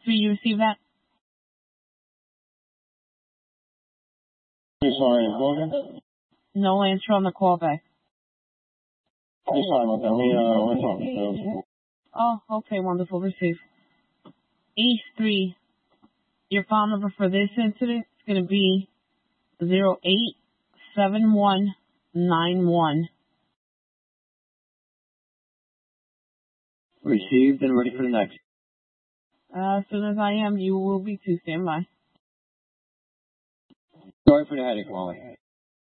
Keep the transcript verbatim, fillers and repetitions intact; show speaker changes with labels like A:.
A: three, you received that?
B: Sorry, Logan?
A: No answer on the callback.
B: I'm sorry about that. We, uh, we're talking.
A: Oh, okay, wonderful. Receive. Ace three, your file number for this incident is going to be zero eight seven one nine one.
B: Received and ready for the next.
A: Uh, as soon as I am, you will be too. Stand by.
B: Sorry for the headache, Wally.